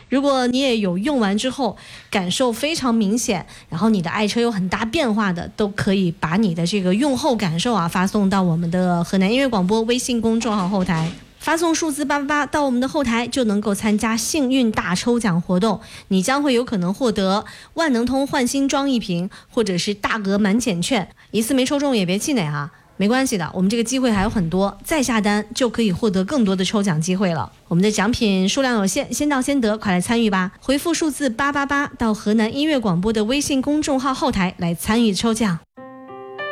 如果你也有用完之后感受非常明显，然后你的爱车有很大变化的，都可以把你的这个用后感受发送到我们的河南音乐广播微信公众号后台，发送数字888到我们的后台，就能够参加幸运大抽奖活动，你将会有可能获得万能通换新装一瓶，或者是大额满减券。一次没抽中也别气馁没关系的，我们这个机会还有很多，再下单就可以获得更多的抽奖机会了。我们的奖品数量有限，先到先得，快来参与吧！回复数字888到河南音乐广播的微信公众号后台来参与抽奖。